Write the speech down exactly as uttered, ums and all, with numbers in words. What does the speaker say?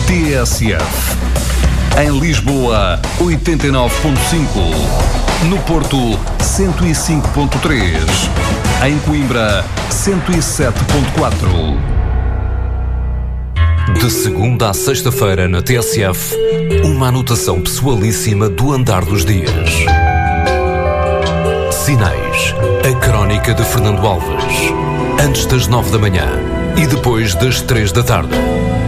T S F. Em Lisboa, oitenta e nove ponto cinco. No Porto, cento e cinco ponto três. Em Coimbra, cento e sete ponto quatro. De segunda à sexta-feira na T S F, uma anotação pessoalíssima do andar dos dias. Sinais, a crónica de Fernando Alves. Antes das nove da manhã e depois das três da tarde.